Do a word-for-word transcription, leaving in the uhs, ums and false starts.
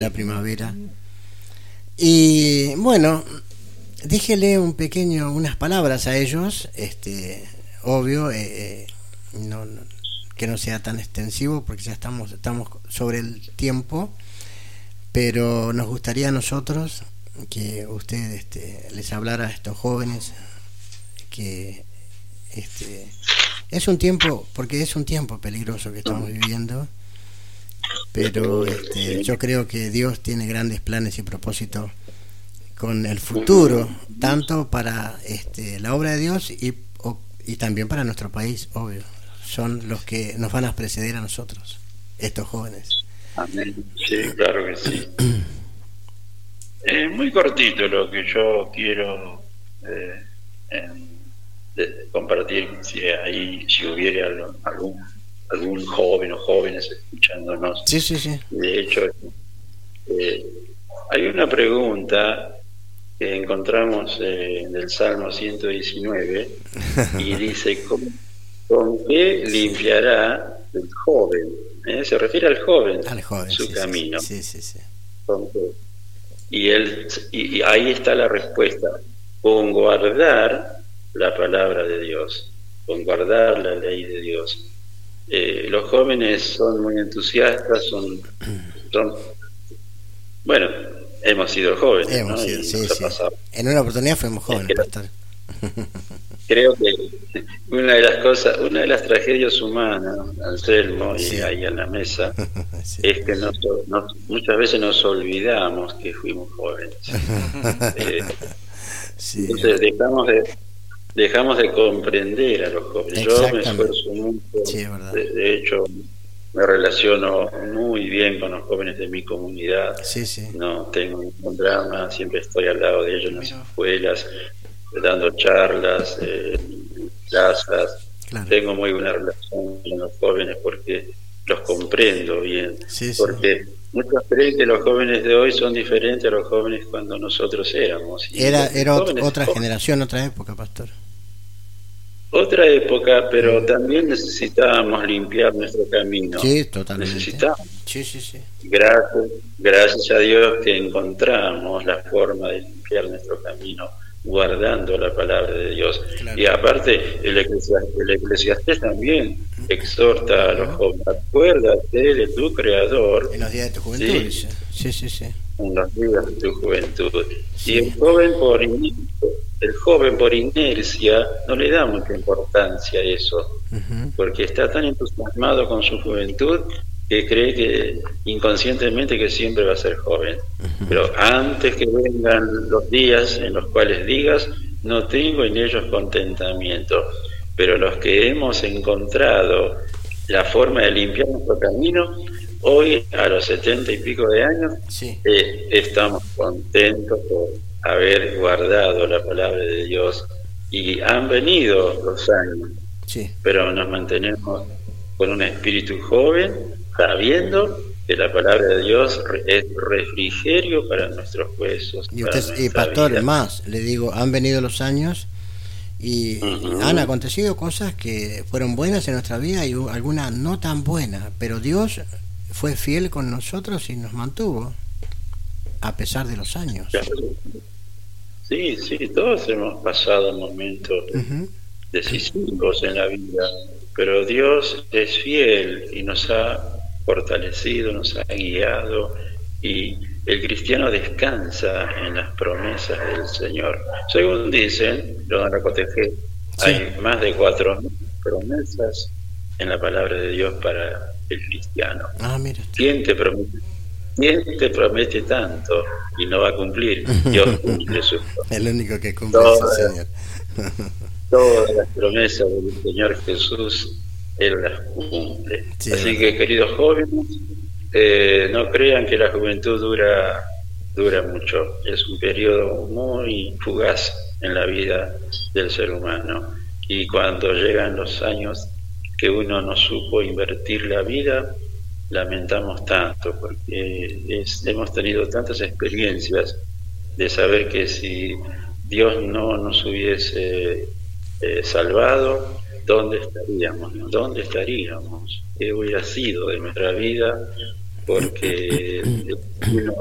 la primavera. Y bueno, díjele un pequeño, unas palabras a ellos, este, obvio, eh, eh, no, no, que no sea tan extensivo porque ya estamos, estamos sobre el tiempo, pero nos gustaría a nosotros que usted este, les hablara a estos jóvenes que este, es un tiempo, porque es un tiempo peligroso que estamos viviendo, pero este, yo creo que Dios tiene grandes planes y propósitos con el futuro, tanto para este, la obra de Dios y, o, y también para nuestro país, obvio. Son los que nos van a preceder a nosotros, estos jóvenes. Amén. Sí, claro que sí. Es muy cortito lo que yo quiero eh, en, de, compartir, si ahí si hubiera algún, algún algún joven o jóvenes escuchándonos. Sí, sí, sí. De hecho, eh, hay una pregunta que encontramos eh, en el Salmo ciento diecinueve y dice, ¿con, ¿con qué limpiará el joven? ¿Eh? Se refiere al joven, al joven su sí, camino. Sí, sí, sí. ¿Con qué? Y, él, y, y ahí está la respuesta, con guardar la palabra de Dios, con guardar la ley de Dios. Eh, los jóvenes son muy entusiastas, son, son bueno, hemos sido jóvenes, hemos ¿no? sido, Y sí, nos ha sí. pasado. En una oportunidad fuimos jóvenes, creo, pastor. creo que una de las cosas, una de las tragedias humanas, Anselmo, y sí. ahí en la mesa, sí. es que nos, nos, muchas veces nos olvidamos que fuimos jóvenes. eh, sí. Entonces dejamos de dejamos de comprender a los jóvenes. Yo me esfuerzo mucho, sí, es verdad. De, de hecho me relaciono muy bien con los jóvenes de mi comunidad. Sí, sí. No tengo ningún drama, siempre estoy al lado de ellos en las escuelas, dando charlas, eh, plazas. Claro. Tengo muy buena relación con los jóvenes porque los comprendo bien. Sí, porque sí. muchos creen que los jóvenes de hoy son diferentes a los jóvenes cuando nosotros éramos. Y era era otra jóvenes, generación, otra época, pastor. Otra época, pero también necesitábamos limpiar nuestro camino. Sí, totalmente. Necesitamos. Sí, sí, sí. Gracias, gracias a Dios que encontramos la forma de limpiar nuestro camino, guardando la palabra de Dios. Claro. Y aparte, el eclesiastés, el eclesiastés también exhorta a los jóvenes, acuérdate de tu Creador. En los días de tu juventud. Sí, sí, sí. sí. En los días de tu juventud. Sí. Y el joven por el joven por inercia no le da mucha importancia a eso, uh-huh. porque está tan entusiasmado con su juventud que cree que inconscientemente que siempre va a ser joven. Uh-huh. Pero antes que vengan los días en los cuales digas, no tengo en ellos contentamiento. Pero los que hemos encontrado la forma de limpiar nuestro camino, hoy a los setenta y pico de años, sí. eh, estamos contentos por haber guardado la palabra de Dios, y han venido los años, sí. pero nos mantenemos con un espíritu joven, sabiendo que la palabra de Dios es refrigerio para nuestros huesos. Y usted, y pastor, vida. Más, le digo, han venido los años y uh-huh. han acontecido cosas que fueron buenas en nuestra vida y algunas no tan buenas, pero Dios fue fiel con nosotros y nos mantuvo a pesar de los años. Claro. Sí, sí, todos hemos pasado momentos uh-huh. decisivos en la vida, pero Dios es fiel y nos ha fortalecido, nos ha guiado, y el cristiano descansa en las promesas del Señor. Según dicen, lo van a proteger, sí. hay más de cuatro mil promesas en la palabra de Dios para el cristiano. Ah, mira. ¿Quién te promete? ¿Quién te promete tanto y no va a cumplir? Dios cumple su promesa. El único que cumple es el Señor. Todas las promesas del Señor Jesús, Él las cumple. Sí, Así que, queridos jóvenes, eh, no crean que la juventud dura, dura mucho. Es un periodo muy fugaz en la vida del ser humano. Y cuando llegan los años que uno no supo invertir la vida, lamentamos tanto, porque es, hemos tenido tantas experiencias de saber que si Dios no nos hubiese eh, salvado, ¿dónde estaríamos? ¿Dónde estaríamos? ¿Qué hubiera sido de nuestra vida? porque uno